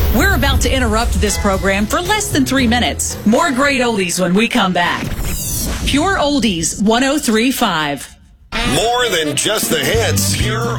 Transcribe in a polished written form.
We're about to interrupt this program for less than 3 minutes. More great oldies when we come back. Pure Oldies 103.5. More than just the hits. Pure